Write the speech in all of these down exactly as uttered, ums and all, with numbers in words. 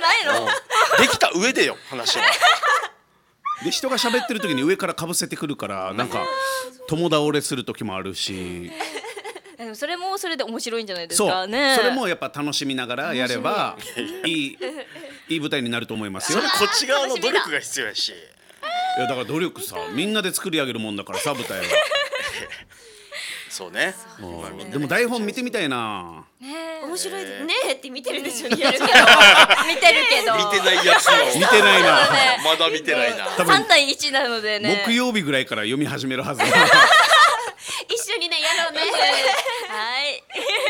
ないの？ できた上でよ話は。 で人が喋ってる時に上からかぶせてくるからなんか友倒れする時もあるし、 でもそれもそれで面白いんじゃないですそうかね。 それもやっぱ楽しみながらやればいいいい舞台になると思いますよ。 それこっち側の努力が必要やし。 いやだから努力さみんなで作り上げるもんだからさ舞台は。 そうね。 うんでも台本見てみたいな。 面白いですねえって見てるんですよね。 見てるけど見てるけど見てないやつを見てないな。 まだ見てないな。 多分さん対いちなのでね。 木曜日ぐらいから読み始めるはず。 一緒にねやろうね。 はい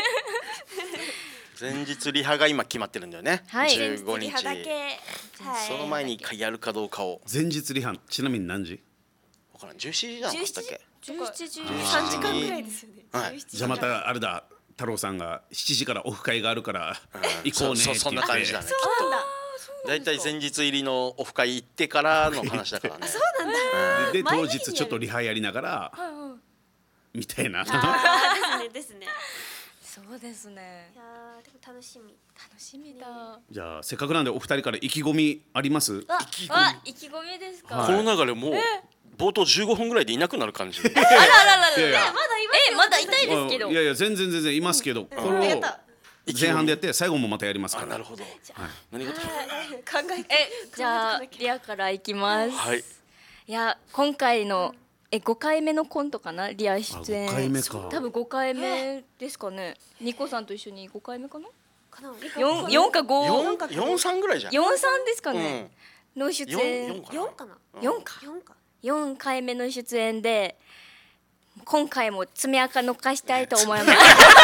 前日リハが今決まってるんだよね。 はいじゅうごにち。 リハだけ。はいその前に一回やるかどうかを。 前日リハちなみに何時？ わからん。じゅうしちじじゃなかったっけ？ じゅうしちじ三時間ぐらいですよね。 はい。 じゃあまたあれだ太郎さんがしちじからオフ会があるから行こうねって言って。 そそんな感じだね。 そうなんだ。 だいたい前日入りのオフ会行ってからの話だからね。 そうなんだ。 で当前の日にやる日ちょっとリハやりながらみたいな。 あーですねですね。 そうですねいやーでも楽しみ。 楽しみだ。 じゃあせっかくなんでお二人から意気込みあります？ ああ意気込みですか。 はいこの流れもう冒頭じゅうごふんぐらいでいなくなる感じ。 あららららいやいやまだえまだ痛いですけど。 いやいや全然全然いますけどこれをやった。 前半でやって最後もまたやりますかあ、 ら。 なるほど。何事？ 考えて。 えじゃあリアからいきます。 はい。 いや今回のえごかいめのコントかなリア出演。 あごかいめか多分ごかいめですかね。ニコさんと一緒にごかいめかな。 かな。 四四か五。 四四三ぐらいじゃん。 四三ですかね。の出演。 四四かな。 四か。 四か。 よんかいめの出演で今回も爪垢残したいと思います。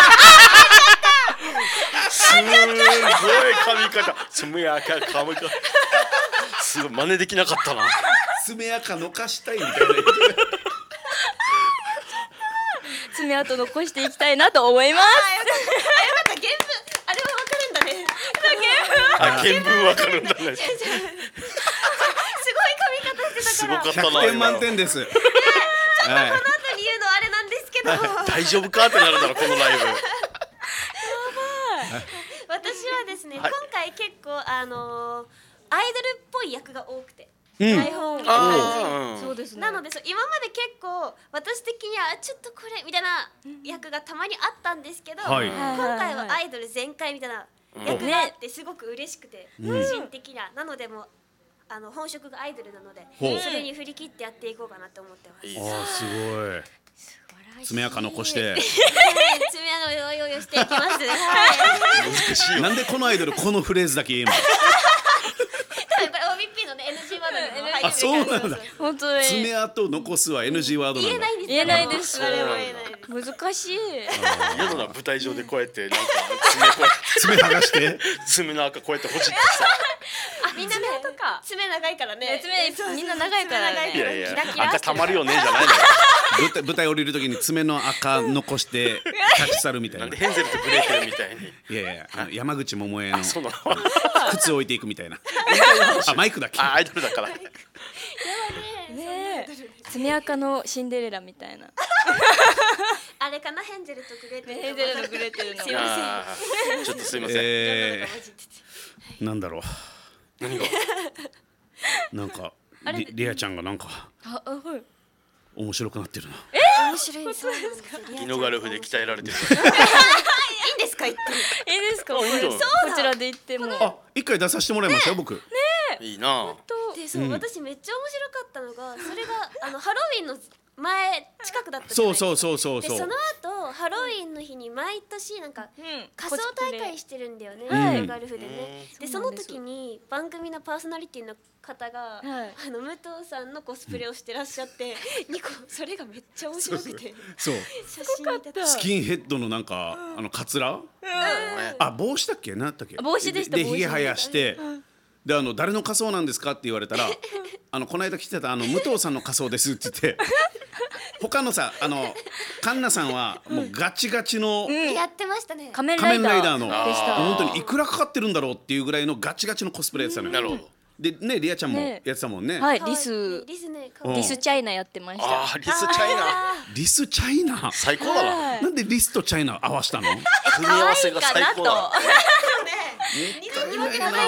すごい髪型。爪垢髪型。すごい真似できなかったな。 爪垢残したいみたいな。 爪痕残していきたいなと思います。 なんか原文あれはわかるんだね。 あ、原文わかるんだね。 すごい髪型してすたから。 ごかったな。 ひゃくてん満点です。はい。 後に言うのあれなんですけど。 大丈夫かってなるだろこのライブ。 私はですね、 はい今回結構あのーアイドルっぽい役が多くて、 うん台本を見たあ感ーそうですね。 じなのでそう今まで結構私的にはちょっとこれみたいな役がたまにあったんですけど、 はい今回はアイドル全開みたいな役があってすごく嬉しくて、個人的ななのでもうあの本職がアイドルなので、 ほうそれに振り切ってやっていこうかなと思ってます。 いいですね。 ああすごい。爪垢残して。 爪のよよよしていきます。はい。 難しいよ。 なんでこのアイドルこのフレーズだけ言えんの？ 多分これ オービーピー のね エヌジー ワードにも入ってるから。 あそうなんだ本当に爪痕残すは エヌジー ワードなんだ。 言えないんですよ。 言えないです我々も言えないです。 難しい。 嫌だな舞台上でこうやってなんか爪こうやって爪剥がして。 爪の赤こうやってほじってさ。 あみんなねとか爪長いからね。 爪みんな長いからね。 いやいやキラキラ赤たまるよねじゃないのよ。 舞台舞台降りるときに爪の赤残して立ち去るみたいな。 なんでヘンゼルとグレーテルみたいに。 いやいやあの山口百恵のそうなの。 靴置いていくみたいな。あマイクだっけ。 あ、アイドルだから。 ねえ爪垢のシンデレラみたいな。 あれかなヘンゼルとグレーテル。 ヘンゼルとグレーテルのすいません。 あーちょっとすいません。 え混じっててー、なんだろ何が？ うなんかリリアちゃんがなんかああはい。 面白くなってるな。 面白いです。そうなんですよ。 ギノガルフで鍛えられてる。 いいんですか言って。 いいですか。 あいいんじゃないこちらで言っても。 あ一回出させてもらいましたよ僕。 いいな。 でそう、私めっちゃ面白かったのがそれがあのハロウィンの前近くだったじゃないですか。 そうそうそうそうそうでその後ハロウィンの日に毎年なんかうん仮装大会してるんだよね、 はいギノガルフでね。でその時に番組のパーソナリティの方が、 はいあの武藤さんのコスプレをしてらっしゃって、ニコそれがめっちゃ面白くてそう写真見てた。 スキンヘッドのなんかあのカツラあ帽子だっけなんだっけ帽子でした帽子でひげ生やしてであの誰の仮装なんですかって言われたらあのこの間来てたあの武藤さんの仮装ですって言って他のさあのカンナさんはもうガチガチのやってましたね。 仮面仮面ラライダーイダーのでした。 本当にいくらかかってるんだろうっていうぐらいのガチガチのコスプレやってたのよ。 なるほど。 でねリアちゃんもねやってたもんね。 はい可愛いリスリスね。 うんリスチャイナやってました。 ああ、リスチャイナ。 リスチャイナ最高だな。 はいなんでリスとチャイナ合わしたの？ 組み合わせが最高だ。 可愛いかなとね。似てるわけない。